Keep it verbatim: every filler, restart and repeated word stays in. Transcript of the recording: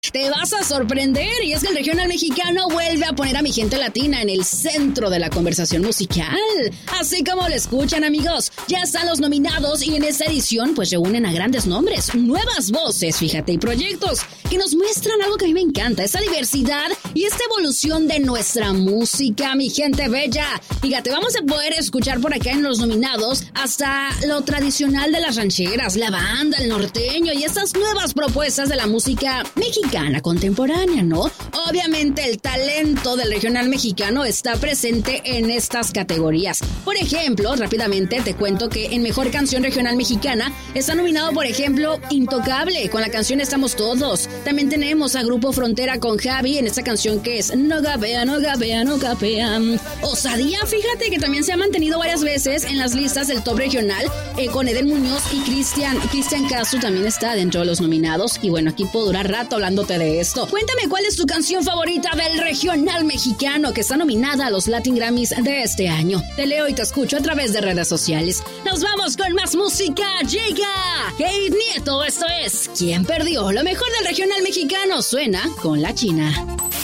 Te vas a sorprender, y es que el regional mexicano vuelve a poner a mi gente latina en el centro de la conversación musical. Así como lo escuchan, amigos, ya están los nominados y en esta edición pues reúnen a grandes nombres, nuevas voces, fíjate, y proyectos que nos muestran algo que a mí me encanta, esa diversidad y esta evolución de nuestra música, mi gente bella. Fíjate, vamos a poder escuchar por acá en los nominados hasta lo tradicional de las rancheras, la banda, el norteño y estas nuevas propuestas de la música mexicana contemporánea, ¿no? Obviamente el talento del regional mexicano está presente en estas categorías. Por ejemplo, rápidamente te cuento que en Mejor Canción Regional Mexicana está nominado, por ejemplo, Intocable, con la canción Estamos Todos. También tenemos a Grupo Frontera con Javi en esta canción que es No Gapea, No Gapea, No Gapea. Osadía, fíjate que también se ha mantenido varias veces en las listas del top regional, eh, con Eden Muñoz y Cristian. Cristian Castro también está dentro de los nominados. Y bueno, aquí puedo durar rato hablando de esto. Cuéntame cuál es tu canción favorita del regional mexicano que está nominada a los Latin Grammys de este año. Te leo y te escucho a través de redes sociales. Nos vamos con más música. Llega Kate Nieto. Esto es ¿Quién perdió? Lo mejor del regional mexicano suena con La China.